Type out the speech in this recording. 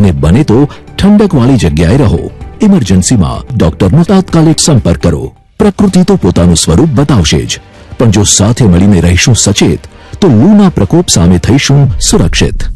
અને બને તો ઠંડકવાળી જગ્યાએ રહો. ઇમરજન્સીમાં ડોક્ટરનો તાત્કાલિક સંપર્ક કરો. પ્રકૃતિ તો પોતાનું સ્વરૂપ બતાવશે જ, પણ જો સાથે મળીને રહીશું સચેત, તો લૂના પ્રકોપ સામે થઈશું સુરક્ષિત.